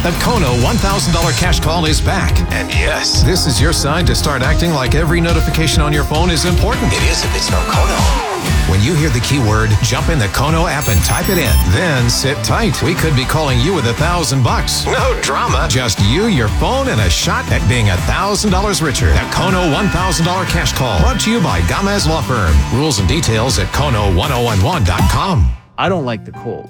The Kono $1,000 cash call is back. And yes, this is your sign to start acting like every notification on your phone is important. It is if it's no Kono. When you hear the keyword, jump in the Kono app and type it in. Then sit tight. We could be calling you with $1,000. No drama. Just you, your phone, and a shot at being $1,000 richer. The Kono $1,000 cash call. Brought to you by Gamez Law Firm. Rules and details at Kono1011.com. I don't like the cold.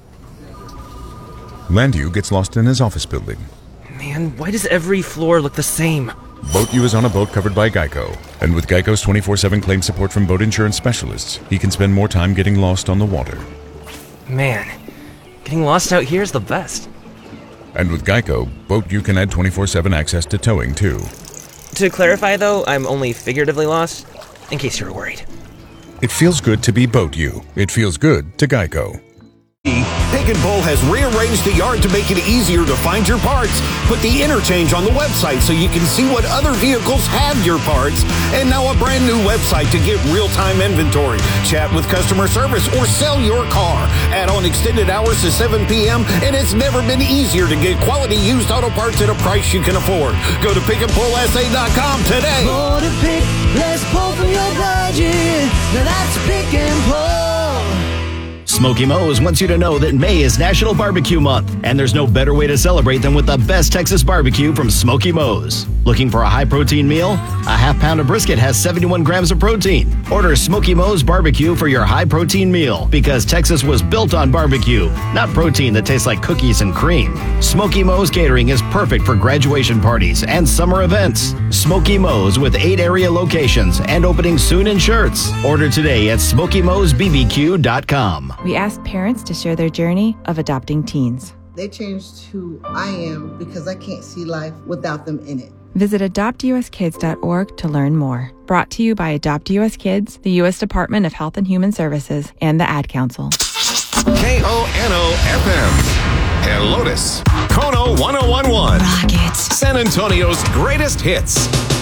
Landu gets lost in his office building. Man, why does every floor look the same? Boat U is on a boat covered by Geico. And with Geico's 24/7 claim support from boat insurance specialists, he can spend more time getting lost on the water. Man, getting lost out here is the best. And with Geico, Boat U can add 24/7 access to towing, too. To clarify, though, I'm only figuratively lost, in case you were worried. It feels good to be Boat U. It feels good to Geico. Pig and Bull has rearranged the yard to make it easier to find your parts. Put the interchange on the website so you can see what other vehicles have your parts. And now a brand new website to get real-time inventory, chat with customer service, or sell your car. Add on extended hours to 7 p.m. and it's never been easier to get quality used auto parts at a price you can afford. Go to pickandpullsa.com today. More to pick, less pull from your budget. Now that's Pick and Pull. Smoky Moe's wants you to know that May is National Barbecue Month, and there's no better way to celebrate than with the best Texas barbecue from Smoky Moe's. Looking for a high-protein meal? A half pound of brisket has 71 grams of protein. Order Smoky Moe's Barbecue for your high-protein meal, because Texas was built on barbecue, not protein that tastes like cookies and cream. Smoky Moe's catering is perfect for graduation parties and summer events. Smoky Moe's with 8 area locations and opening soon in Shirts. Order today at SmokyMoe'sBBQ.com. We asked parents to share their journey of adopting teens. They changed who I am because I can't see life without them in it. Visit adoptuskids.org to learn more. Brought to you by Adopt US Kids, the U.S. Department of Health and Human Services, and the Ad Council. KONO-FM and Lotus. Kono 1011. Rockets. San Antonio's greatest hits.